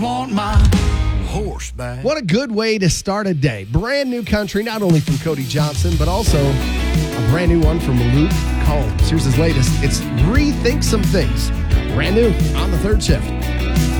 Want my horse back. What a good way to start a day. Brand new country, not only from Cody Johnson, but also a brand new one from Luke Combs. Here's his latest. It's Rethink Some Things. Brand new on the third shift.